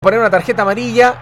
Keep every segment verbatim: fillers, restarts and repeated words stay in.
Poner una tarjeta amarilla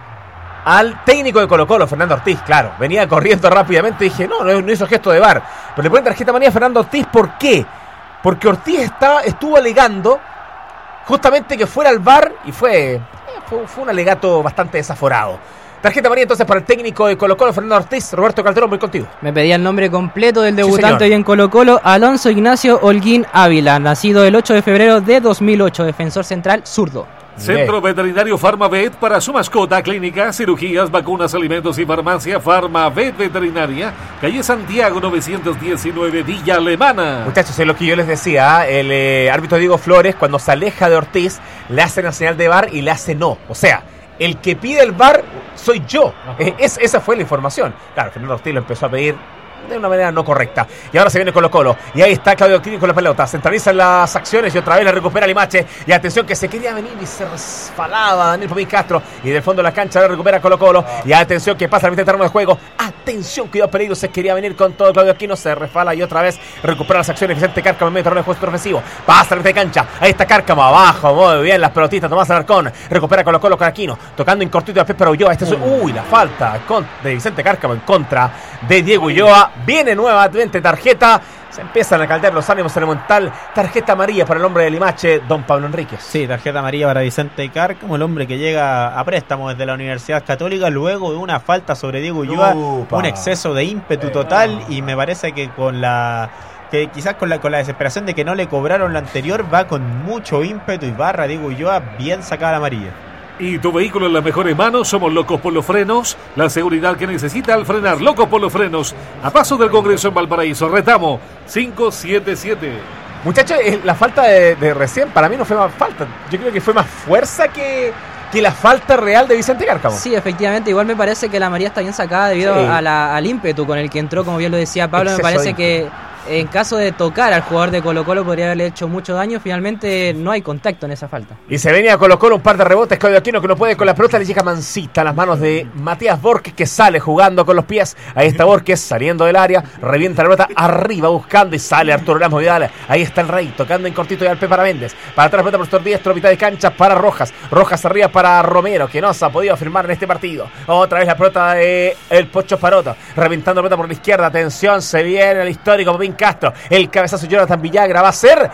al técnico de Colo-Colo, Fernando Ortiz, claro, venía corriendo rápidamente y dije, no, no, no hizo gesto de V A R, pero le ponen tarjeta amarilla a Fernando Ortiz, ¿por qué? Porque Ortiz estaba, estuvo alegando justamente que fuera al V A R y fue, eh, fue, fue un alegato bastante desaforado. Tarjeta amarilla entonces para el técnico de Colo-Colo, Fernando Ortiz. Roberto Calderón, voy contigo. Me pedía el nombre completo del debutante sí, hoy en Colo-Colo, Alonso Ignacio Holguín Ávila, nacido el ocho de febrero de dos mil ocho, defensor central zurdo. Centro Veterinario Farmavet para su mascota, clínicas, cirugías, vacunas, alimentos y farmacia. Farmavet Veterinaria, calle Santiago novecientos diecinueve, Villa Alemana. Muchachos, es lo que yo les decía, el eh, árbitro Diego Flores, cuando se aleja de Ortiz, le hace la señal de V A R y le hace no. O sea, el que pide el V A R soy yo. Eh, es, esa fue la información. Claro, Fernando Ortiz lo empezó a pedir de una manera no correcta. Y ahora se viene Colo-Colo. Y ahí está Claudio Clínico con la pelota. Centralizan las acciones y otra vez la recupera Limache. Y atención que se quería venir y se resfalaba Daniel Pomín Castro. Y del fondo de la cancha la recupera Colo-Colo. Y atención que pasa al mitad terreno de juego. Atención, cuidado peligro. Se quería venir con todo Claudio Aquino. Se resfala y otra vez recupera las acciones. Vicente Cárcamo en medio terreno de juego ofensivo. Pasa al mitad de cancha. Ahí está Cárcamo abajo. Muy bien las pelotitas. Tomás Alarcón. Recupera Colo-Colo con Aquino. Tocando en cortito a Pep para Ulloa. Este es, uy, la falta de Vicente Cárcamo en contra de Diego Ulloa. Viene nuevamente tarjeta. Se empiezan a caldear los ánimos en el Montal. Tarjeta amarilla para el hombre de Limache, don Pablo Enríquez. Sí, tarjeta amarilla para Vicente Cárcamo, el hombre que llega a préstamo desde la Universidad Católica luego de una falta sobre Diego Ulloa. Upa. Un exceso de ímpetu eh, total y me parece que con la que quizás con la, con la desesperación de que no le cobraron la anterior, va con mucho ímpetu y barra Diego Ulloa bien sacada la amarilla. Y tu vehículo en las mejores manos, somos Locos por los Frenos, la seguridad que necesita al frenar. Locos por los Frenos, a paso del Congreso en Valparaíso. Retamo cinco siete siete. Muchachos, la falta de, de recién para mí no fue más falta, yo creo que fue más fuerza que, que la falta real de Vicente Cárcamo. Sí, efectivamente, igual me parece que la amarilla está bien sacada debido sí. a la, al ímpetu con el que entró, como bien lo decía Pablo. Exceso me parece que en caso de tocar al jugador de Colo-Colo podría haberle hecho mucho daño. Finalmente no hay contacto en esa falta. Y se venía a Colo-Colo un par de rebotes. Claudio Aquino que no puede con la pelota. Le llega mansita a las manos de Matías Borges, que sale jugando con los pies. Ahí está Borges saliendo del área. Revienta la pelota arriba buscando y sale Arturo Ramos Vidal. Ahí está el Rey tocando en cortito y al P para Méndez. Para atrás la pelota por Stor Diestro. Mitad de cancha para Rojas. Rojas arriba para Romero, que no se ha podido afirmar en este partido. Otra vez la pelota de el Pocho Paroto. Reventando la pelota por la izquierda. Atención, se viene el histórico Popín Castro. El cabezazo Jonathan Villagra. Va a ser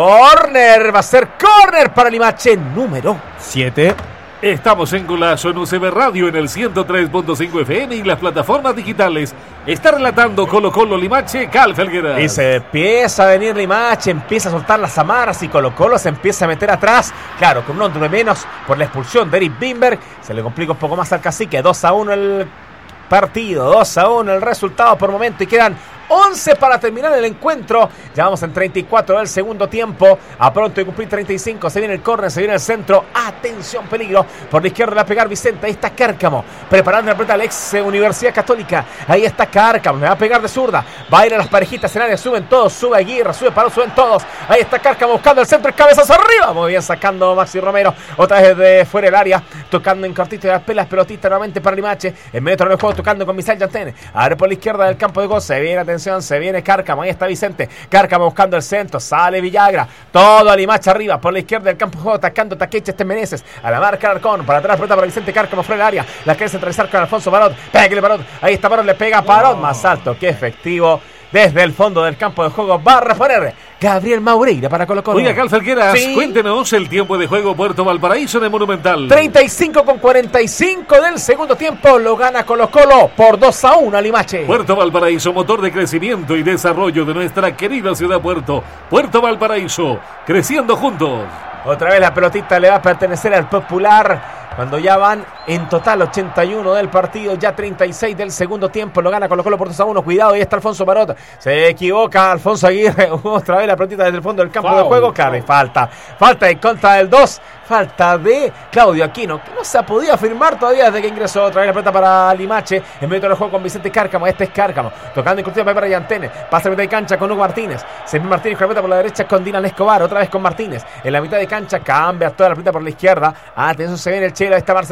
córner. Va a ser córner para Limache número siete. Estamos en Golazo en U C B Radio en el ciento tres punto cinco F M y las plataformas digitales. Está relatando Colo-Colo Limache, Cal Felgueras. Y se empieza a venir Limache, empieza a soltar las amarras y Colo-Colo se empieza a meter atrás. Claro, con un hombre menos por la expulsión de Eric Bimberg. Se le complica un poco más al cacique. dos a uno el partido, dos a uno el resultado por momento y quedan once para terminar el encuentro. Ya vamos en treinta y cuatro del segundo tiempo. A pronto de cumplir treinta y cinco. Se viene el córner, se viene el centro. Atención, peligro. Por la izquierda le va a pegar Vicente. Ahí está Cárcamo. Preparando la pelota al ex Universidad Católica. Ahí está Cárcamo. Le va a pegar de zurda. Va a ir a las parejitas en área. Suben todos. Sube Aguirre. Sube Paró. Suben todos. Ahí está Cárcamo buscando el centro. El cabezazo arriba. Muy bien sacando Maxi Romero. Otra vez de fuera del área. Tocando en cortito de las pelas. Pelotita nuevamente para Limache. En medio del juego tocando con Misael Yantene. A ver por la izquierda del campo de gol. Se viene atención. Se viene Cárcamo, ahí está Vicente Cárcamo buscando el centro, sale Villagra, todo a Limache arriba, por la izquierda del campo de juego, atacando Taqueche este Meneses, a la marca Alarcón, para atrás pelota para Vicente Cárcamo, fuera del área, la quiere centralizar con Alfonso Parot, pégale Parot, ahí está Parot, le pega a Parot, más alto que efectivo, desde el fondo del campo de juego, va a reponer Gabriel Maureira para Colo-Colo. Oiga, Cal Felgueras, sí. Cuéntenos el tiempo de juego Puerto Valparaíso en el Monumental. treinta y cinco con cuarenta y cinco del segundo tiempo, lo gana Colo-Colo por dos a uno a Limache. Puerto Valparaíso, motor de crecimiento y desarrollo de nuestra querida ciudad Puerto. Puerto Valparaíso, creciendo juntos. Otra vez la pelotita le va a pertenecer al Popular. Cuando ya van en total ochenta y uno del partido, ya treinta y seis del segundo tiempo, lo gana Colo-Colo por dos a uno. Cuidado, ahí está Alfonso Parot. Se equivoca Alfonso Aguirre. Otra vez la pelotita desde el fondo del campo foul, de juego. Claro, y falta. Falta en contra del dos. Falta de Claudio Aquino, que no se ha podido afirmar todavía desde que ingresó. Otra vez la pelota para Limache. En medio del juego con Vicente Cárcamo. Este es Cárcamo. Tocando en cortito para Yantene. Pasa a mitad de cancha con Hugo Martínez. Semín Martínez con la pelota por la derecha con Dylan Escobar. Otra vez con Martínez. En la mitad de cancha cambia toda la pelota por la izquierda. Atención, se viene el Chelo. Ahí está Marcelo Flores.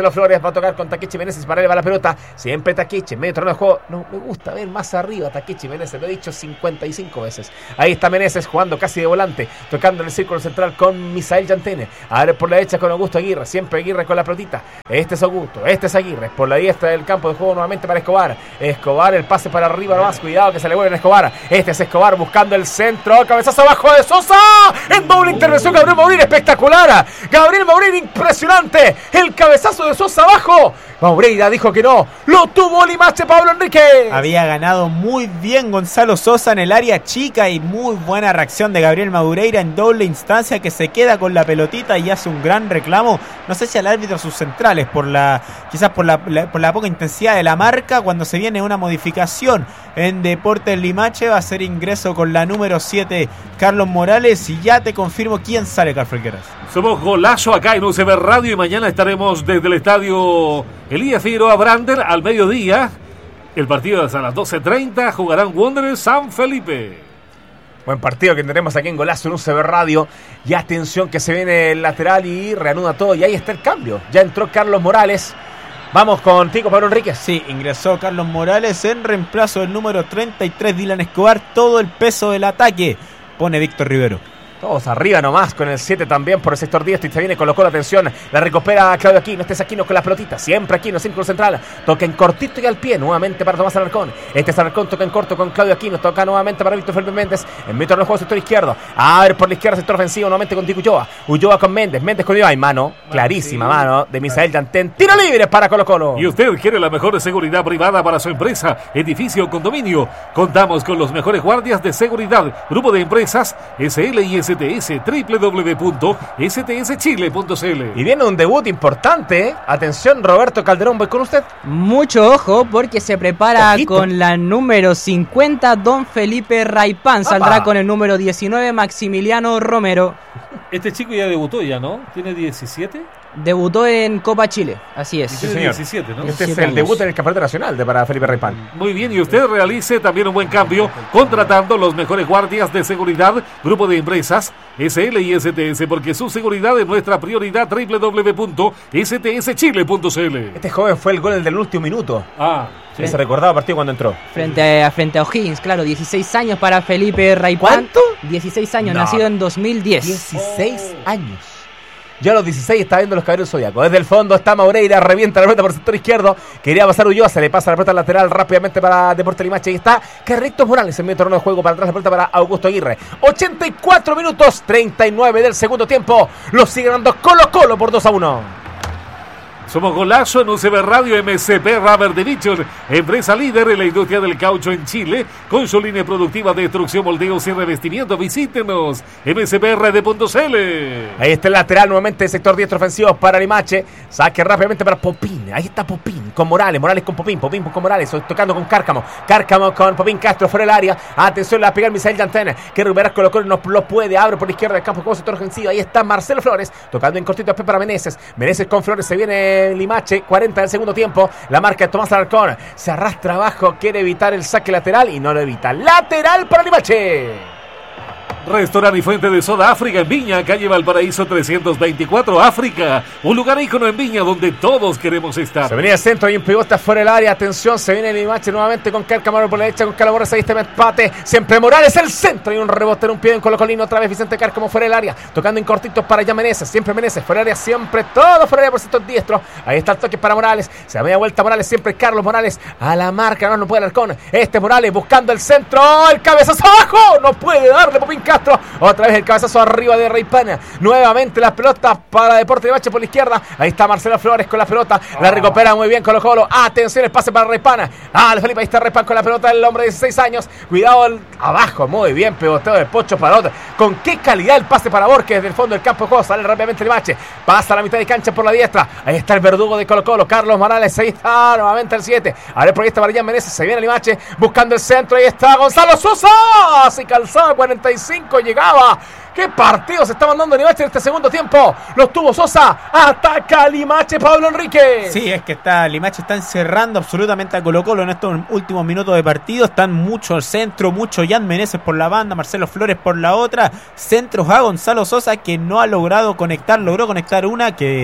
va a tocar con Takechi Meneses. Para él va la pelota. Siempre Takechi. Medio terreno de juego. No, me gusta ver más arriba Takechi Meneses. Lo he dicho cincuenta y cinco veces. Ahí está Meneses jugando casi de volante. Tocando en el círculo central con Misael Yantene. Ahora por la derecha con Augusto Aguirre. Siempre Aguirre con la pelotita. Este es Augusto. Este es Aguirre. Por la diestra del campo de juego nuevamente para Escobar. Escobar, el pase para arriba nomás. Cuidado que se le vuelve a Escobar. Este es Escobar buscando el centro. Cabezazo abajo de Sosa. En doble intervención Gabriel Maurín. Espectacular. Gabriel Maurín impresionante. El cabezazo de Sosa abajo. Maureira dijo que no. Lo tuvo Limache, Pablo Enrique. Había ganado muy bien Gonzalo Sosa en el área chica y muy buena reacción de Gabriel Maureira en doble instancia, que se queda con la pelotita y hace un gran reclamo. No sé si al árbitro, sus centrales, por la quizás por la, la, por la poca intensidad de la marca. Cuando se viene una modificación en Deportes Limache, va a ser ingreso con la número siete Carlos Morales. Y ya te confirmo quién sale, Carlos Felgueras. Somos Golazo acá en U C B Radio y mañana estaremos desde el estadio Elías Figueroa Brander al mediodía. El partido es a las doce treinta. Jugarán Wanderers San Felipe. Buen partido que tendremos aquí en Golazo en U C B Radio. Y atención que se viene el lateral y reanuda todo. Y ahí está el cambio. Ya entró Carlos Morales. Vamos contigo, Pablo Enríquez. Sí, ingresó Carlos Morales en reemplazo del número treinta y tres, Dylan Escobar. Todo el peso del ataque pone Víctor Rivero. Todos arriba nomás con el siete también por el sector diestro. Y se viene, colocó la atención. La recupera Claudio Aquino. Este es Aquino con la pelotita. Siempre Aquino, círculo central. Toca en cortito y al pie. Nuevamente para Tomás Alarcón. Este es Alarcón. Toca en corto con Claudio Aquino. Toca nuevamente para Víctor Felipe Méndez. En medio del juego, sector izquierdo. A ver por la izquierda, sector ofensivo. Nuevamente con Diego Ulloa. Ulloa con Méndez. Méndez con Ulloa. Hay mano. Clarísima mano de Misael Yantén. Tiro libre para Colo Colo. Y usted quiere la mejor seguridad privada para su empresa, edificio o condominio. Contamos con los mejores guardias de seguridad. Grupo de empresas S L y S T S. doble u doble u doble u punto s t s chile punto c l. Y viene un debut importante, ¿eh? Atención, Roberto Calderón, voy con usted. Mucho ojo porque se prepara Ojito. Con la número cincuenta, Don Felipe Raipán. Saldrá con el número diecinueve, Maximiliano Romero. Este chico ya debutó ya, ¿no? ¿Tiene diecisiete? Debutó en Copa Chile, así es. Sí, señor. diecisiete, ¿no? Este es el años. Debut en el Campeonato Nacional de para Felipe Raipán. Muy bien, y usted realice también un buen cambio contratando los mejores guardias de seguridad, grupo de empresas S L y S T S, porque su seguridad es nuestra prioridad. doble u doble u doble u punto s t s chile punto c l. Este joven fue el gol del último minuto. Ah, sí. Se recordaba el partido cuando entró. Frente a, frente a O'Higgins, claro, dieciséis años para Felipe Raipán. ¿Cuánto? dieciséis años, No. nacido en dos mil diez. dieciséis oh. años. Ya a los dieciséis está viendo los Caballeros Zodiaco. Desde el fondo está Maureira, revienta la pelota por el sector izquierdo. Quería pasar Ulloa, se le pasa la pelota lateral rápidamente para Deportes Limache. Ahí está Carlitos Morales en medio terreno de juego. Para atrás la pelota para Augusto Aguirre. ochenta y cuatro minutos, treinta y nueve del segundo tiempo. Lo sigue ganando Colo Colo por dos a uno. Somos Golazo en U C B Radio. M C P Rubber Division, empresa líder en la industria del caucho en Chile, con su línea productiva de destrucción, moldeos y revestimiento. Visítenos, m c p r d punto c l. Ahí está el lateral nuevamente, sector diestro ofensivo para Limache. Saque rápidamente para Popín. Ahí está Popín con Morales. Morales con Popín. Popín con Morales. Tocando con Cárcamo. Cárcamo con Popín Castro fuera del área. Atención, la va a pegar Misael Yantén. Que recuperar Colo Colo, no lo puede. Abre por la izquierda del campo como sector ofensivo. Ahí está Marcelo Flores. Tocando en cortito después para Meneses. Meneses con Flores. Se viene Limache. cuarenta del segundo tiempo. La marca de Tomás Alarcón. Se arrastra abajo. Quiere evitar el saque lateral y no lo evita. Lateral para Limache. Restaurante y Fuente de Soda África en Viña, calle Valparaíso trescientos veinticuatro, África. Un lugar ícono en Viña donde todos queremos estar. Se venía el centro y un pivote fuera del área. Atención, se viene el Limache nuevamente con Cárcamo por la derecha, con Calabores. Ahí está el empate. Siempre Morales el centro y un rebote en un pie en Colo Colino. Otra vez Vicente Cárcamo fuera del área. Tocando en cortitos para ya Meneses. Siempre Meneses fuera del área, siempre todo fuera del área por sector diestro. Ahí está el toque para Morales. Se da media vuelta Morales, siempre Carlos Morales a la marca. No, no puede Alarcón. Este Morales buscando el centro. El cabezazo abajo. No puede darle Popín Castro. Otra vez el cabezazo arriba de Raipán. Nuevamente la pelota para Deportes Limache por la izquierda. Ahí está Marcelo Flores con la pelota. La recupera muy bien Colo Colo. Atención, el pase para Raipán. Ah, Felipe, ahí está Raipán con la pelota. El hombre de dieciséis años. Cuidado el, abajo. Muy bien, pegoteo del Pocho para otra. Con qué calidad el pase para Borges desde el fondo del campo de juego. Sale rápidamente Limache. Pasa a la mitad de cancha por la diestra. Ahí está el verdugo de Colo Colo, Carlos Morales. Ahí está nuevamente el siete. A ver por ahí está Marián Meneses. Se viene Limache buscando el centro. Ahí está Gonzalo Sosa. Se calzaba cuarenta y cinco. Llegaba. ¿Qué partido se está mandando Limache en este segundo tiempo? Los tuvo Sosa. Ataca Limache, Pablo Enrique. Sí, es que está Limache está encerrando absolutamente a Colo Colo en estos últimos minutos de partido. Están mucho al centro, mucho Jan Meneses por la banda, Marcelo Flores por la otra. Centros a Gonzalo Sosa, que no ha logrado conectar. Logró conectar una que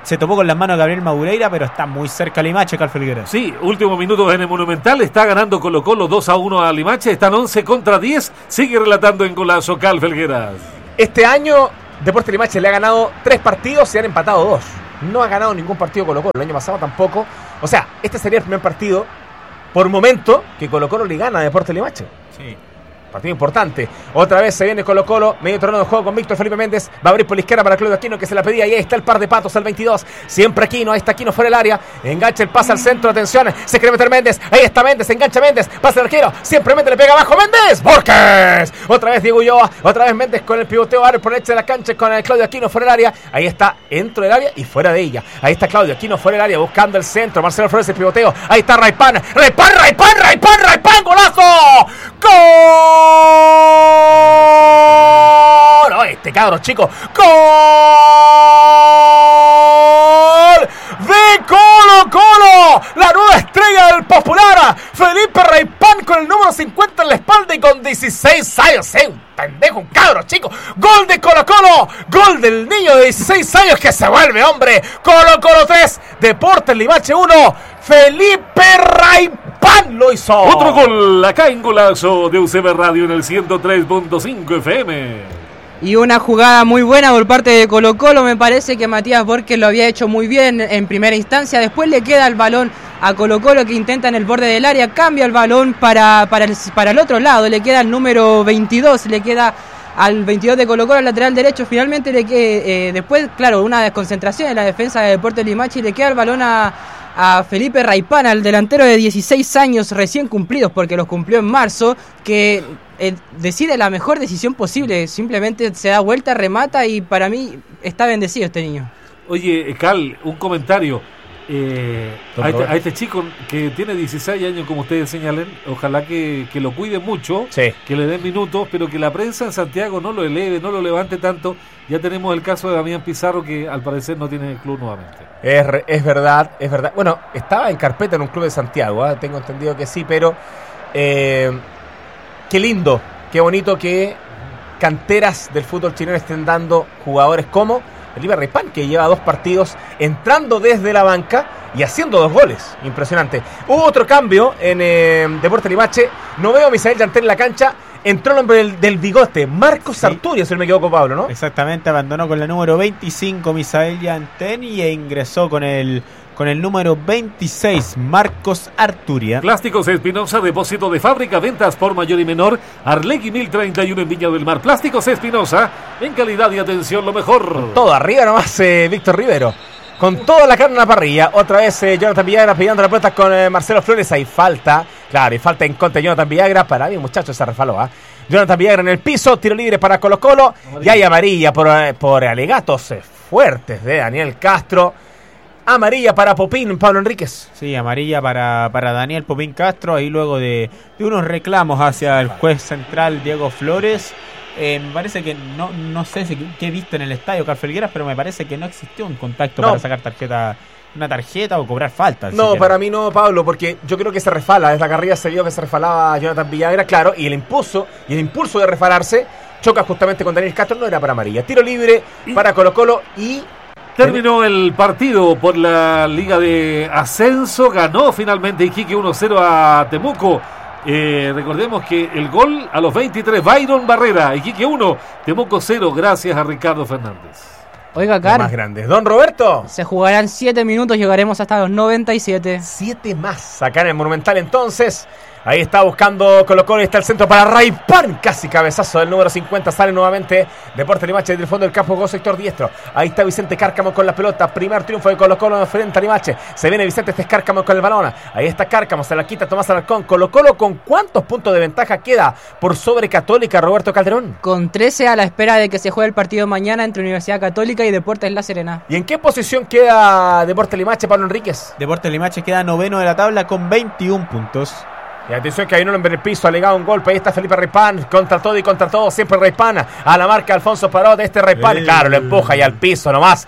se topó con las manos Gabriel Madureira, pero está muy cerca Limache, Carl Felgueras. Sí, últimos minutos en el Monumental, está ganando Colo Colo dos a uno a Limache, están once contra diez, sigue relatando en Golazo Carl Felgueras. Este año Deportes Limache le ha ganado tres partidos y han empatado dos. No ha ganado ningún partido Colo Colo, el año pasado tampoco. O sea, este sería el primer partido por momento que Colo Colo le gana a Deportes Limache. Sí. Partido importante. Otra vez se viene Colo Colo. Medio terreno de juego con Víctor Felipe Méndez. Va a abrir por la izquierda para Claudio Aquino, que se la pedía. Y ahí está el par de patos, el veintidós. Siempre Aquino. Ahí está Aquino fuera del área. Engancha el pase al centro. Atención. Se quiere meter Méndez. Ahí está Méndez. Engancha Méndez. Pasa el arquero. Siempre Méndez le pega abajo. Méndez. Borges. Otra vez Diego Ulloa. Otra vez Méndez con el pivoteo. Abre por la derecha de la cancha con el Claudio Aquino fuera del área. Ahí está dentro del área y fuera de ella. Ahí está Claudio Aquino fuera del área buscando el centro. Marcelo Flores el pivoteo. Ahí está Raipan. Raipan, Raipan, Raipan, Raipan. ¡Golazo! ¡Gol! No, este cabro chico. ¡Gol! ¡De Colo Colo! La nueva estrella del Popular. Felipe Raipan con el número cincuenta en la espalda y con dieciséis años. ¡Eh! Un pendejo, un cabro chico. ¡Gol de Colo Colo! ¡Gol del niño de dieciséis años que se vuelve hombre! Colo Colo tres. Deportes Limache uno. Felipe Raipan lo hizo. Otro gol acá en Golazo de U C B Radio en el ciento tres punto cinco F M. Y una jugada muy buena por parte de Colo Colo. Me parece que Matías Borges lo había hecho muy bien en primera instancia. Después le queda el balón a Colo Colo, que intenta en el borde del área. Cambia el balón para, para, el, para el otro lado. Le queda el número veintidós. Le queda al veintidós de Colo Colo, al lateral derecho. Finalmente le queda, eh, después, claro, una desconcentración en la defensa de Deportes Limache. Y le queda el balón a... a Felipe Raipan, al delantero de dieciséis años recién cumplidos, porque los cumplió en marzo, que eh, decide la mejor decisión posible, simplemente se da vuelta, remata y para mí está bendecido este niño. Oye, Cal, un comentario. Eh, a, este, a este chico que tiene dieciséis años, como ustedes señalen, ojalá que, que lo cuide mucho, sí, que le den minutos, pero que la prensa en Santiago no lo eleve, no lo levante tanto. Ya tenemos el caso de Damián Pizarro, que al parecer no tiene el club nuevamente. Es, es verdad, es verdad. Bueno, estaba en carpeta en un club de Santiago, ¿eh? Tengo entendido que sí, pero eh, qué lindo, qué bonito que canteras del fútbol chileno estén dando jugadores como Felipe Raipan, que lleva dos partidos entrando desde la banca y haciendo dos goles. Impresionante. Hubo otro cambio en eh, Deportes Limache. No veo a Misael Yantel en la cancha. Entró el hombre del, del bigote, Marcos sí. Arturia, si no me equivoco, Pablo, ¿no? Exactamente, abandonó con la número veinticinco Misael Yantel y ingresó con el con el número veintiséis, Marcos Arturia. Plásticos Espinosa, depósito de fábrica, ventas por mayor y menor. Arlegui mil treinta y uno en Viña del Mar. Plásticos Espinosa, en calidad y atención lo mejor. Todo arriba nomás, eh, Víctor Rivero. Con toda la carne en la parrilla. Otra vez eh, Jonathan Villagra pidiendo la pelota con eh, Marcelo Flores. Hay falta. Claro, y falta en contra de Jonathan Villagra. Para mí, muchachos, se refaló. ¿eh? Jonathan Villagra en el piso. Tiro libre para Colo Colo. Y hay amarilla por, eh, por alegatos eh, fuertes de Daniel Castro. Amarilla para Popín, Pablo Enríquez. Sí, amarilla para, para Daniel Popín Castro. Ahí luego de, de unos reclamos hacia el juez central Diego Flores. Eh, me parece que no no sé si, qué he visto en el estadio Carl Felgueras, pero me parece que no existió un contacto no. para sacar tarjeta, una tarjeta o cobrar falta. No, siquiera. Para mí no, Pablo, porque yo creo que se refala. Desde la carrilla se vio que se refalaba Jonathan Villagra, claro, y el impulso, y el impulso de refalarse choca justamente con Daniel Castro, no era para amarilla. Tiro libre y para Colo Colo y... Terminó el partido por la Liga de Ascenso, ganó finalmente Iquique uno cero a Temuco. Eh, recordemos que el gol a los veintitrés, Byron Barrera, Iquique uno, Temuco cero, gracias a Ricardo Fernández. Oiga, Car, más grandes. Don Roberto. Se jugarán siete minutos, llegaremos hasta los noventa y siete. Siete más, acá en el Monumental entonces. Ahí está buscando Colo Colo, está el centro para Raipan, casi cabezazo del número cincuenta, sale nuevamente Deportes Limache desde el fondo del campo, jugó sector diestro. Ahí está Vicente Cárcamo con la pelota, primer triunfo de Colo Colo frente a Limache. Se viene Vicente, este es Cárcamo con el balón. Ahí está Cárcamo, se la quita Tomás Alarcón. Colo Colo, ¿con cuántos puntos de ventaja queda por sobre Católica, Roberto Calderón? Con trece, a la espera de que se juegue el partido mañana entre Universidad Católica y Deportes La Serena. ¿Y en qué posición queda Deportes Limache, Pablo Enríquez? Deportes Limache queda noveno de la tabla con veintiún puntos. Y atención que hay un hombre en el piso, ha legado un golpe. Ahí está Felipe Raipan, contra todo y contra todo, siempre Raipan. A la marca Alfonso Parot, este Raipan, claro, lo empuja y al piso nomás.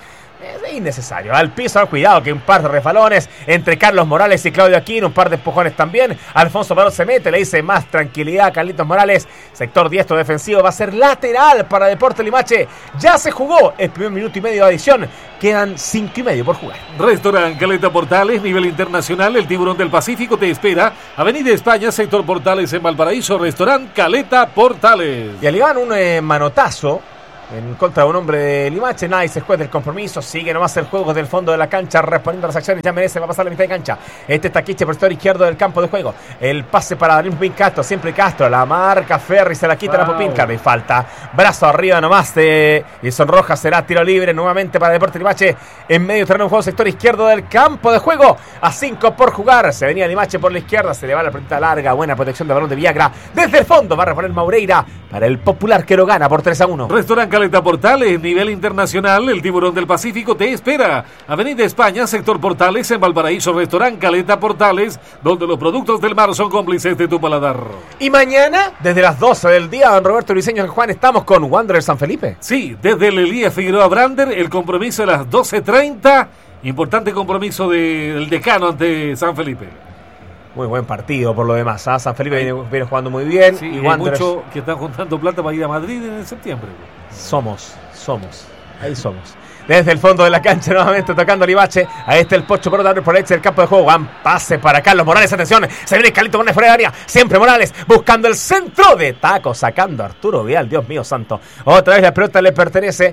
Es innecesario. Al piso, al cuidado, que un par de refalones entre Carlos Morales y Claudio Aquino, un par de empujones también. Alfonso Parot se mete, le dice más tranquilidad a Carlitos Morales. Sector diestro defensivo, va a ser lateral para Deportes Limache. Ya se jugó el primer minuto y medio de adición. Quedan cinco y medio por jugar. Restaurante Caleta Portales, nivel internacional, el Tiburón del Pacífico te espera. Avenida España, sector Portales en Valparaíso, Restaurante Caleta Portales. Y le dan un eh, manotazo en contra de un hombre de Limache. Nice, juez del compromiso. Sigue nomás el juego del fondo de la cancha, respondiendo a las acciones. Ya merece, va a pasar la mitad de cancha. Este está Quiche por el sector izquierdo del campo de juego. El pase para Daniel Popín Castro. Siempre Castro. La marca Ferri, se la quita wow. la Popín. Claro, y falta. Brazo arriba nomás de Wilson Rojas. Será tiro libre nuevamente para Deportes Limache. En medio terreno de juego, sector izquierdo del campo de juego. A cinco por jugar. Se venía Limache por la izquierda. Se le va la pelota larga. Buena protección de balón de Villagra. Desde el fondo va a reponer Maureira para el popular que lo gana por tres a uno. Restaurante Caleta Portales, nivel internacional, el Tiburón del Pacífico te espera. Avenida España, sector Portales en Valparaíso, Restaurante Caleta Portales, donde los productos del mar son cómplices de tu paladar. Y mañana, desde las doce del día, don Roberto Briceño y Juan, estamos con Wanderers San Felipe. Sí, desde el Elías Figueroa Brander, el compromiso a las doce treinta. Importante compromiso del decano ante San Felipe. Muy buen partido por lo demás. ¿eh? San Felipe viene, viene jugando muy bien. Sí, y Wanderers... muchos que están juntando plata para ir a Madrid en septiembre. Somos, somos, ahí somos. Desde el fondo de la cancha nuevamente tocando Limache. Ahí está el Pocho por por derecha del campo de juego. Buen pase para Carlos Morales. Atención, se viene Carlito Morales fuera de área. Siempre Morales buscando el centro de taco. Sacando a Arturo Vidal. Dios mío santo. Otra vez la pelota le pertenece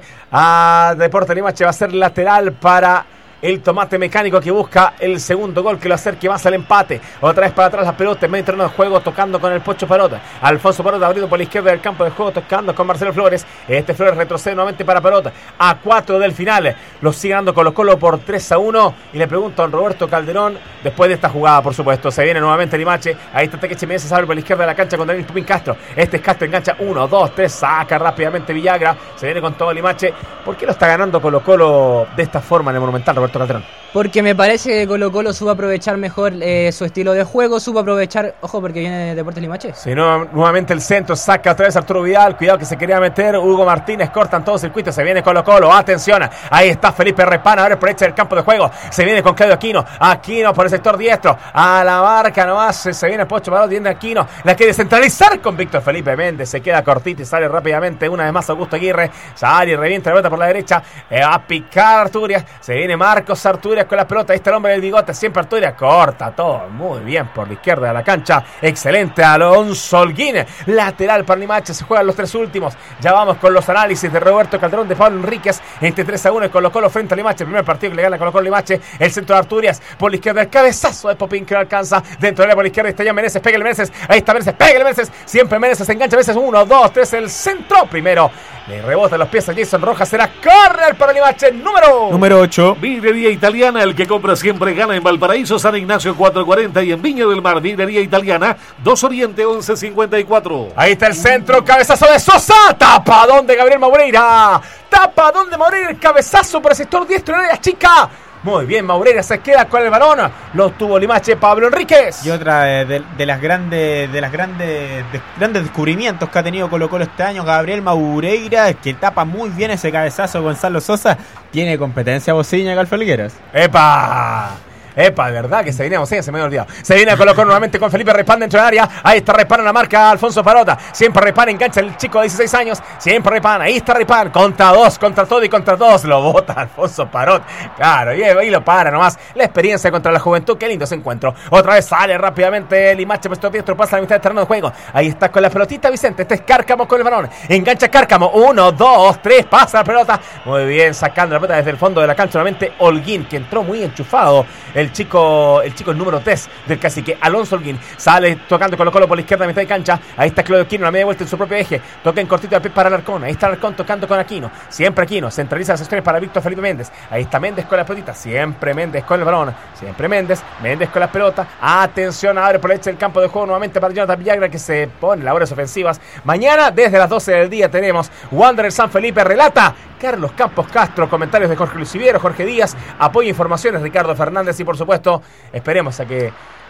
a Deportes Limache. Va a ser lateral para el tomate mecánico que busca el segundo gol que lo acerque más al empate. Otra vez para atrás la pelota en medio terreno de juego, tocando con el Pocho Parota. Alfonso Parota abriendo por la izquierda del campo de juego, tocando con Marcelo Flores. Este Flores retrocede nuevamente para Parota. A cuatro del final. Lo sigue dando Colo Colo por tres a uno. Y le pregunto a don Roberto Calderón, después de esta jugada, por supuesto, se viene nuevamente Limache. Ahí está Teque Chimenez, se abre por la izquierda de la cancha con Daniel Pupín Castro. Este es Castro, engancha uno, dos, tres, saca rápidamente Villagra. Se viene con todo Limache. ¿Por qué lo está ganando Colo Colo de esta forma en el Monumental, Roberto Calderón? Porque me parece que Colo Colo supo aprovechar mejor eh, su estilo de juego, supo aprovechar, ojo porque viene Deportes Limache. Sí, no, nuevamente el centro, saca otra vez Arturo Vidal, cuidado que se quería meter, Hugo Martínez, cortan todo circuito, se viene Colo Colo, atención, ahí está Felipe Repana, ahora por derecha del campo de juego, se viene con Claudio Aquino, Aquino por el sector diestro, a la marca nomás, se viene Pocho Parot, viene Aquino, la quiere centralizar con Víctor Felipe Méndez, se queda cortito y sale rápidamente, una vez más Augusto Aguirre, sale y revienta la pelota por la derecha, eh, va a picar Arturias, se viene Marcos Arturias con la pelota, ahí está el hombre del bigote, siempre Arturias, corta todo, muy bien por la izquierda de la cancha, excelente Alonso Holguín, lateral para Limache, se juegan los tres últimos, ya vamos con los análisis de Roberto Calderón, de Pablo Enríquez, entre tres a uno, Colo Colo frente a Limache, el primer partido que le gana Colo Colo Limache, el centro de Arturias, por la izquierda, el cabezazo de Popín que no alcanza, dentro de la por la izquierda está ya Meneses, pega el Meneses, ahí está Meneses, pega el Meneses, siempre Meneses, engancha Meneses, uno, dos, tres, el centro, primero, le rebota los pies a Jason Rojas, será córner para Limache, número número ocho. Vidrería Italiana, el que compra siempre gana en Valparaíso, San Ignacio cuatrocientos cuarenta y en Viña del Mar, Vidrería Italiana, dos Oriente once cincuenta y cuatro. Ahí está el centro, cabezazo de Sosa, tapa donde Gabriel Maureira, tapa donde Maureira, el cabezazo por el sector diestro en área chica. Muy bien, Maureira se queda con el balón. Lo tuvo Limache, Pablo Enríquez. Y otra de, de, de las grandes de las grandes de, grandes descubrimientos que ha tenido Colo Colo este año, Gabriel Maureira, que tapa muy bien ese cabezazo. Gonzalo Sosa tiene competencia bocina, Galfa Ligueras. ¡Epa! Epa, de verdad que se viene, sí, se me había olvidado. Se viene a colocar nuevamente con Felipe Repán dentro del área. Ahí está Repán en la marca, Alfonso Parota. Siempre Repán, engancha el chico de dieciséis años. Siempre Repán, ahí está Repán. Contra dos, contra todo y contra todos. Lo bota Alfonso Parot. Claro, y ahí lo para nomás. La experiencia contra la juventud, qué lindo ese encuentro. Otra vez sale rápidamente Limache, puesto diestro, pasa a la mitad del terreno de juego. Ahí está con la pelotita Vicente. Este es Cárcamo con el balón. Engancha Cárcamo. Uno, dos, tres, pasa la pelota. Muy bien, sacando la pelota desde el fondo de la cancha. Nuevamente Holguín, que entró muy enchufado. El chico. El chico el número tres del cacique, Alonso Holguín, sale tocando Colo Colo por la izquierda, mitad de cancha. Ahí está Claudio Aquino, la media vuelta en su propio eje. Toca en cortito de pie para Alarcón. Ahí está Alarcón tocando con Aquino. Siempre Aquino. Centraliza las acciones para Víctor Felipe Méndez. Ahí está Méndez con la pelotita. Siempre Méndez con el balón. Siempre Méndez. Méndez con la pelota. Atención, abre por la derecha del campo de juego nuevamente para Jonathan Villagra, que se pone labores ofensivas. Mañana, desde las doce del día, tenemos Wanderers San Felipe. Relata Carlos Campos Castro. Comentarios de Jorge Luciviero, Jorge Díaz. Apoyo e informaciones Ricardo Fernández. Y por supuesto, esperemos a que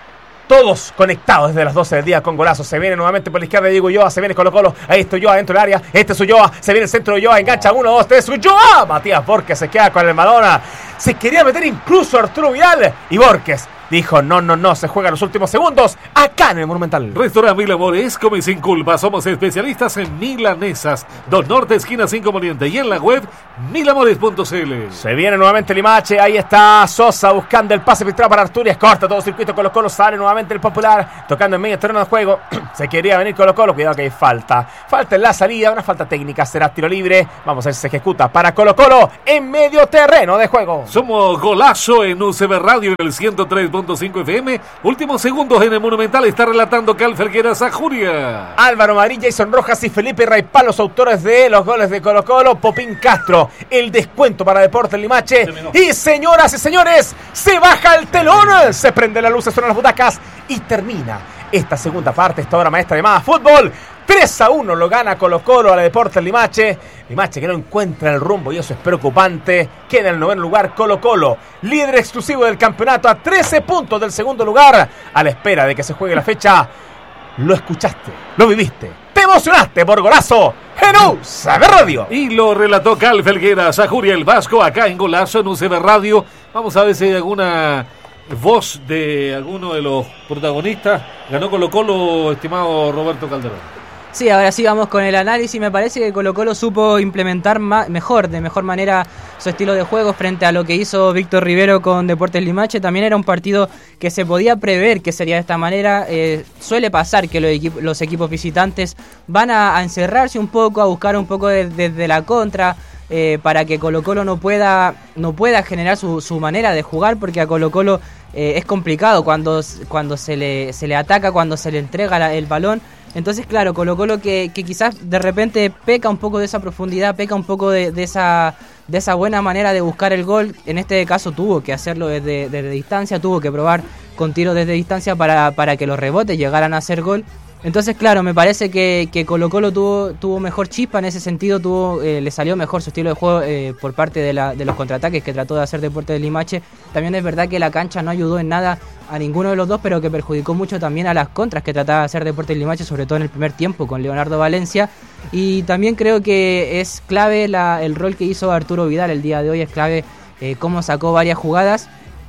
Todos conectados desde las doce del día con golazo. Se viene nuevamente por la izquierda Diego Ulloa. Se viene Colo Colo. Ahí está Ulloa dentro del área. Este es Ulloa. Se viene el centro de Ulloa. Engancha uno, dos, tres. Ulloa. Matías Borges se queda con el Madonna. Se quería meter incluso Arturo Vidal. Y Borges dijo, no, no, no, se juega los últimos segundos acá en el Monumental. Restaurante Mil Amores, come sin culpa. Somos especialistas en milanesas. Dos Norte, esquina cinco Poniente. Y en la web, mil amores punto c l. Se viene nuevamente Limache. Ahí está Sosa buscando el pase filtrado para Arturias. Corta todo circuito. Colo Colo sale nuevamente el Popular. Tocando en medio terreno de juego. Se quería venir Colo Colo. Cuidado que hay falta. Falta en la salida. Una falta técnica. Será tiro libre. Vamos a ver si se ejecuta para Colo Colo en medio terreno de juego. Somos Golazo en U C B Radio en el ciento tres punto cinco F M. Últimos segundos en el Monumental. Está relatando Cal Felguera Sajuria. Álvaro Marín, Jason Rojas y Felipe Raipal, los autores de los goles de Colo Colo. Popín Castro, el descuento para Deportes Limache. Y señoras y señores, se baja el telón. Se prende la luz, se suenan las butacas. Y termina esta segunda parte, esta hora maestra llamada fútbol. tres a uno lo gana Colo Colo a la Deportes Limache. Limache que no encuentra el rumbo y eso es preocupante. Queda en el noveno lugar Colo Colo, líder exclusivo del campeonato a trece puntos del segundo lugar. A la espera de que se juegue la fecha. Lo escuchaste, lo viviste, te emocionaste por Golazo en U C B Radio. Y lo relató Cal Felguera Sajuria, el Vasco, acá en Golazo en U C B Radio. Vamos a ver si hay alguna voz de alguno de los protagonistas. Ganó Colo Colo, estimado Roberto Calderón. Sí, ahora sí vamos con el análisis. Me parece que Colo Colo supo implementar ma- mejor, de mejor manera su estilo de juego frente a lo que hizo Víctor Rivero con Deportes Limache. También era un partido que se podía prever que sería de esta manera. Eh, suele pasar que los, equip- los equipos visitantes van a, a encerrarse un poco, a buscar un poco desde de, de la contra, eh, para que Colo Colo no pueda, no pueda generar su, su manera de jugar, porque a Colo Colo eh, es complicado cuando, cuando se le, se le ataca, cuando se le entrega la, el balón. Entonces, claro, Colo Colo que, que quizás de repente peca un poco de esa profundidad, peca un poco de, de esa de esa buena manera de buscar el gol. En este caso tuvo que hacerlo desde, desde distancia, tuvo que probar con tiros desde distancia para, para que los rebotes llegaran a hacer gol. Entonces, claro, me parece que, que Colo Colo tuvo, tuvo mejor chispa en ese sentido, tuvo eh, le salió mejor su estilo de juego eh, por parte de, la, de los contraataques que trató de hacer Deportes de Limache. También es verdad que la cancha no ayudó en nada a ninguno de los dos, pero que perjudicó mucho también a las contras que trataba de hacer Deportes de Limache, sobre todo en el primer tiempo con Leonardo Valencia. Y también creo que es clave la, el rol que hizo Arturo Vidal el día de hoy, es clave eh, cómo sacó varias jugadas.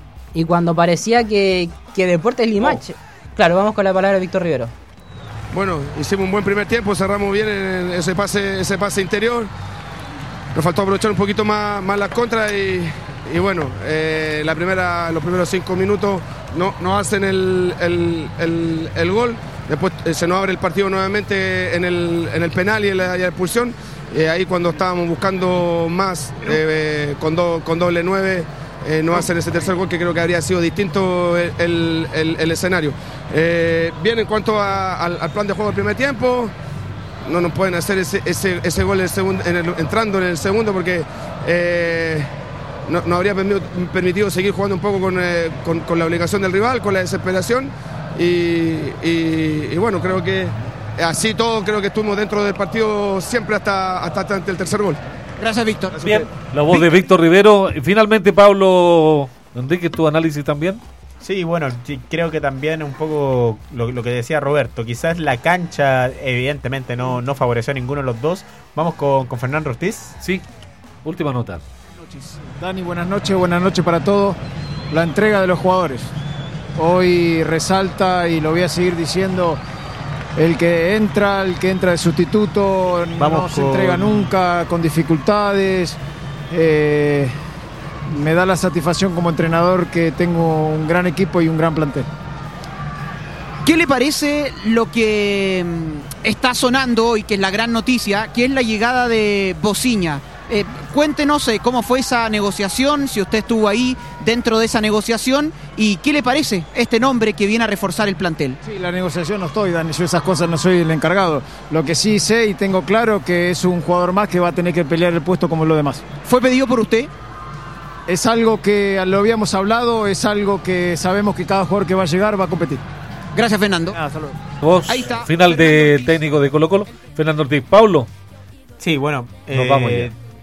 Y cuando parecía que, que Deportes Limache... Oh. Claro, vamos con la palabra de Víctor Rivero. Bueno, hicimos un buen primer tiempo, cerramos bien en ese pase, ese pase interior. Nos faltó aprovechar un poquito más, más las contras y, y bueno, eh, la primera, los primeros cinco minutos no, no hacen el, el, el, el gol. Después eh, se nos abre el partido nuevamente en el, en el penal y en la, y la expulsión. Eh, ahí cuando estábamos buscando más eh, con, do, con doble nueve. Eh, no hacen ese tercer gol que creo que habría sido distinto el, el, el, el escenario. Eh, bien, en cuanto a, al, al plan de juego del primer tiempo, no nos pueden hacer ese, ese, ese gol en el segundo, en el, entrando en el segundo porque eh, no, no habría permitido, permitido seguir jugando un poco con, eh, con, con la obligación del rival, con la desesperación y, y, y bueno, creo que así todo, creo que estuvimos dentro del partido siempre hasta, hasta, hasta el tercer gol. Gracias, Víctor. Bien, la voz de Víctor Rivero. Finalmente, Pablo Enrique, tu análisis también. Sí, bueno, creo que también un poco lo, lo que decía Roberto, quizás la cancha evidentemente no, no favoreció a ninguno de los dos. Vamos con, con Fernando Ortiz. Sí, última nota. Buenas noches, Dani, buenas noches, buenas noches para todos. La entrega de los jugadores. Hoy resalta, y lo voy a seguir diciendo, el que entra, el que entra de sustituto, Vamos no se con... entrega nunca, con dificultades. Eh, me da la satisfacción como entrenador que tengo un gran equipo y un gran plantel. ¿Qué le parece lo que está sonando hoy, que es la gran noticia, que es la llegada de Bociña? Eh, cuéntenos eh, cómo fue esa negociación, si usted estuvo ahí dentro de esa negociación, y qué le parece este nombre que viene a reforzar el plantel. Sí, la negociación no estoy, Dani, yo esas cosas no soy el encargado. Lo que sí sé y tengo claro que es un jugador más que va a tener que pelear el puesto como los demás. ¿Fue pedido por usted? Es algo que lo habíamos hablado, es algo que sabemos que cada jugador que va a llegar va a competir. Gracias, Fernando. Ah, saludos. Vos, Ahí está, final de técnico de Colo Colo, Fernando Ortiz. Pablo. Sí, bueno, nos eh, vamos ya.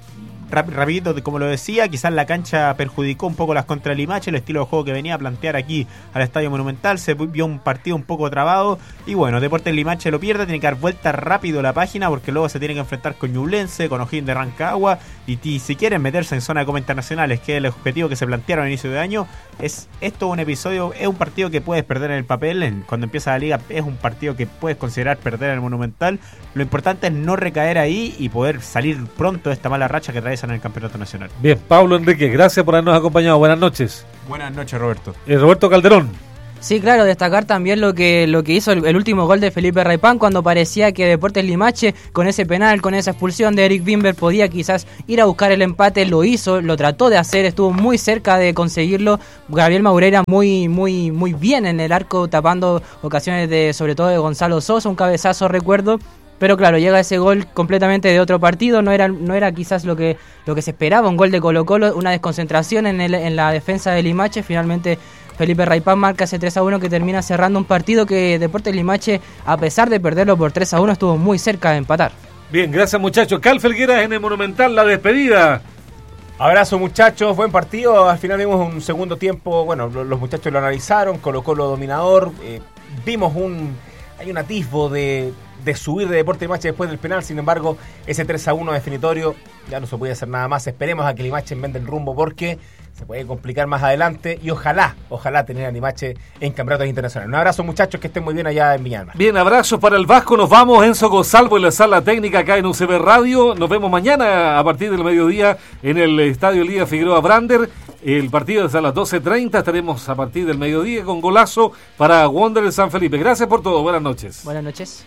rap, rapidito, como lo decía, quizás la cancha perjudicó un poco las contra Limache, el estilo de juego que venía a plantear aquí al Estadio Monumental, se vio un partido un poco trabado, y bueno, Deportes Limache lo pierde, tiene que dar vuelta rápido la página, porque luego se tiene que enfrentar con Ñublense, con O'Higgins de Rancagua, y, y si quieren meterse en zona de Copa Internacionales, que es el objetivo que se plantearon a inicio de año, es esto un episodio, es un partido que puedes perder en el papel, en, cuando empieza la liga es un partido que puedes considerar perder en el Monumental. Lo importante es no recaer ahí y poder salir pronto de esta mala racha que atraviesan en el campeonato nacional. Bien, Pablo Enrique, gracias por habernos acompañado. Buenas noches. Buenas noches, Roberto. Eh, Roberto Calderón. Sí, claro, destacar también lo que lo que hizo el, el último gol de Felipe Raipán, cuando parecía que Deportes Limache, con ese penal, con esa expulsión de Eric Bimber, podía quizás ir a buscar el empate. Lo hizo, lo trató de hacer, estuvo muy cerca de conseguirlo. Gabriel Maureira muy muy muy bien en el arco, tapando ocasiones de, sobre todo de Gonzalo Sosa, un cabezazo recuerdo. Pero claro, llega ese gol completamente de otro partido, no era no era quizás lo que lo que se esperaba, un gol de Colo-Colo, una desconcentración en, el, en la defensa de Limache. Finalmente Felipe Raipán marca ese tres a uno que termina cerrando un partido que Deportes Limache, a pesar de perderlo por tres a uno, estuvo muy cerca de empatar. Bien, gracias muchachos. Cal Felgueras en el Monumental, la despedida. Abrazo muchachos, buen partido. Al final vimos un segundo tiempo, bueno, los muchachos lo analizaron, Colo-Colo dominador, eh, vimos un hay un atisbo de, de subir de Deportes Limache después del penal. Sin embargo, ese tres a uno definitorio ya no se puede hacer nada más. Esperemos a que Limache venda el rumbo, porque se puede complicar más adelante, y ojalá, ojalá tener a Limache en campeonatos internacionales. Un abrazo muchachos, que estén muy bien allá en Viña del Mar. Bien, abrazos para el Vasco, nos vamos. Enzo Gonzalvo en la sala técnica acá en U C B Radio. Nos vemos mañana a partir del mediodía en el Estadio Liga Figueroa Brander. El partido es a las doce treinta, estaremos a partir del mediodía con golazo para Wanderers San Felipe. Gracias por todo, buenas noches. Buenas noches.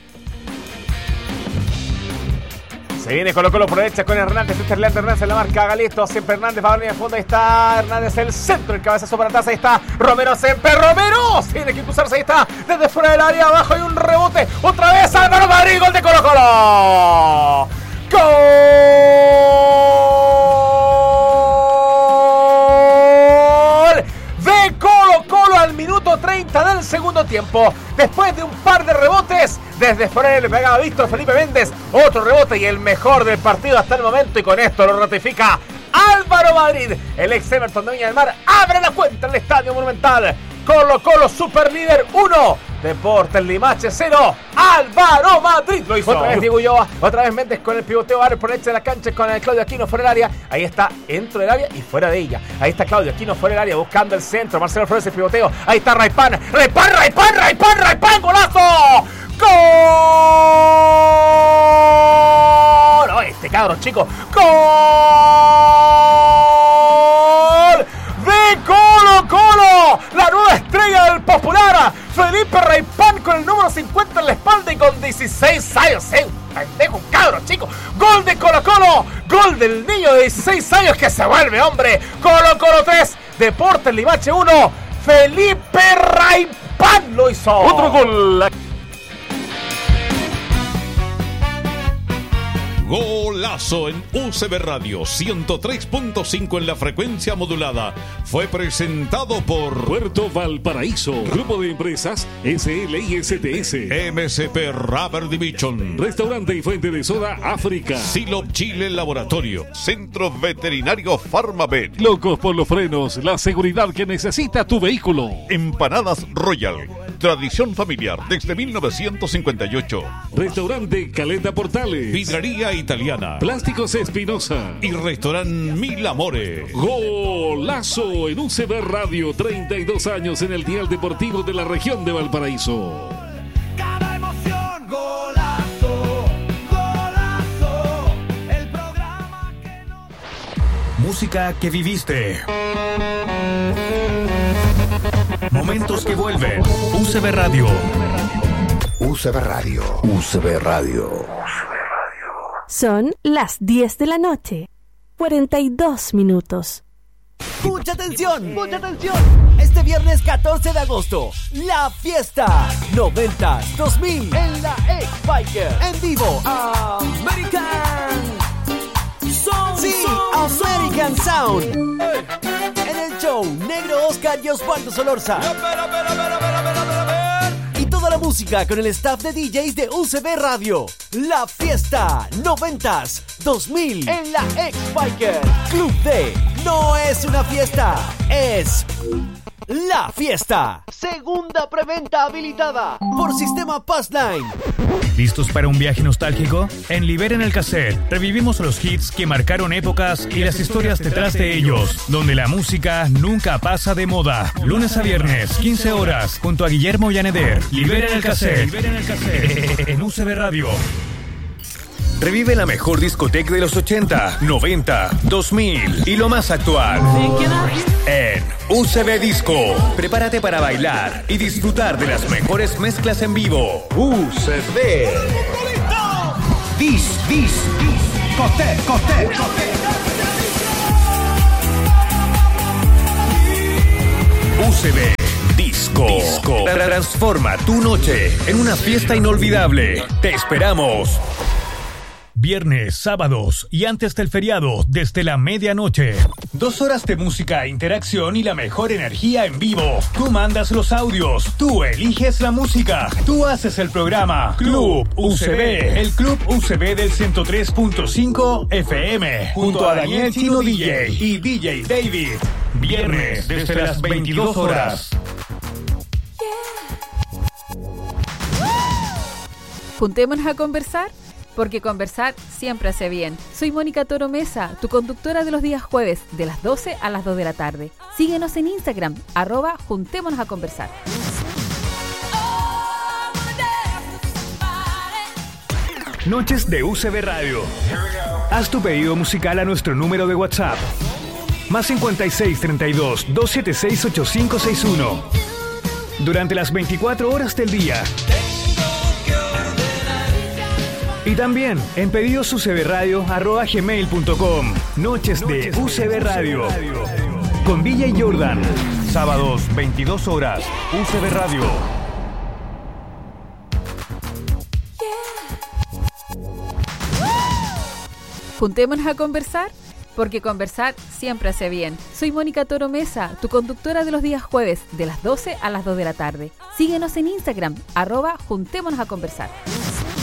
Se viene Colo-Colo por derecha con Hernández, este es Leandro Hernández en la marca, Galeto, siempre Hernández, va a venir de fondo, ahí está Hernández, el centro, el cabezazo para atrás, ahí está Romero, siempre Romero, tiene que cruzarse, ahí está, desde fuera del área, abajo hay un rebote, otra vez Álvaro Madrid, gol de Colo-Colo, gol de Colo-Colo al minuto treinta del segundo tiempo, después de un par de rebotes, desde fuera le pegaba Víctor Felipe Méndez, otro rebote y el mejor del partido hasta el momento, y con esto lo ratifica Álvaro Madrid, el ex Everton de Viña del Mar, abre la cuenta en el Estadio Monumental. Colo-Colo super líder uno, Deportes Limache cero, Álvaro Madrid lo hizo. Otra vez Diego Ulloa, otra vez Méndez con el pivoteo, abre por derecha de la cancha con el Claudio Aquino fuera del área, ahí está, dentro del área y fuera de ella, ahí está Claudio Aquino fuera del área buscando el centro, Marcelo Flores el pivoteo, ahí está Raipán, Raipán, Raipán, Raipán, Raipán, golazo, gol, oh, este cabro chico, gol de Colo-Colo, la nueva estrella del Popular, Felipe Raipán con el número cincuenta en la espalda y con dieciséis años, eh, un pendejo, un cabro chico, gol de Colo-Colo, gol del niño de dieciséis años que se vuelve hombre, Colo-Colo tres, Deportes Limache uno, Felipe Raipán lo hizo. Otro gol. Golazo en U C B Radio ciento tres punto cinco en la frecuencia modulada. Fue presentado por Puerto Valparaíso, Grupo de Empresas S L y S T S, M S P Rubber Division, Restaurante y Fuente de Soda África, Silop Chile Laboratorio, Centro Veterinario Farmavet, Locos por los Frenos, la seguridad que necesita tu vehículo, Empanadas Royal, tradición familiar desde mil novecientos cincuenta y ocho, Restaurante Caleta Portales, Vidrería Italiana, Plásticos Espinosa y Restaurante Mil Amores. Golazo en U C B Radio, treinta y dos años en el dial deportivo de la región de Valparaíso. Cada emoción, golazo, golazo, el programa que no... Música que viviste. Momentos que vuelven. U C B Radio. U C B Radio. U C B Radio. Son las diez de la noche, cuarenta y dos minutos. ¡Mucha atención! ¡Mucha atención! Este viernes catorce de agosto, la fiesta noventas dos mil en la X-Biker. En vivo, American Sound. Sí, American Sound. En el show, Negro Oscar y Osvaldo Solorza. Y toda la música con el staff de D Js de U C B Radio. La fiesta noventas dos mil en la X-Biker. Club D no es una fiesta, es la fiesta. Segunda preventa habilitada por Sistema Passline. ¿Listos para un viaje nostálgico? En Liberen el Cassette revivimos los hits que marcaron épocas y las historias detrás de ellos, donde la música nunca pasa de moda. Lunes a viernes, quince horas, junto a Guillermo Yaneder. Liberen el Cassette. Liberen el Cassette en U C B Radio. Revive la mejor discoteca de los ochenta, noventa, dos mil y lo más actual. En U C B Disco. Prepárate para bailar y disfrutar de las mejores mezclas en vivo. U C B. Dis, dis, dis. Coste, coste, coste. U C B Disco. Disco. Transforma tu noche en una fiesta inolvidable. Te esperamos. Viernes, sábados y antes del feriado, desde la medianoche. Dos horas de música, interacción y la mejor energía en vivo. Tú mandas los audios, tú eliges la música, tú haces el programa. Club U C B, el Club U C B del ciento tres punto cinco F M, junto a Daniel Chino D J y D J David. Viernes, desde las veintidós horas. Juntémonos a conversar, porque conversar siempre hace bien. Soy Mónica Toro Mesa, tu conductora de los días jueves, de las doce a las dos de la tarde. Síguenos en Instagram, arroba Juntémonos a Conversar. Noches de U C B Radio. Haz tu pedido musical a nuestro número de WhatsApp. Más cincuenta y seis, treinta y dos, doscientos setenta y seis, ochenta y cinco sesenta y uno. Durante las veinticuatro horas del día. Y también en pedidos u c b radio arroba gmail punto com. Noches de U C B Radio. Con Villa y Jordan. Sábados, veintidós horas. U C B Radio. Juntémonos a conversar, porque conversar siempre hace bien. Soy Mónica Toro Mesa, tu conductora de los días jueves, de las doce a las dos de la tarde. Síguenos en Instagram, arroba Juntémonos a Conversar.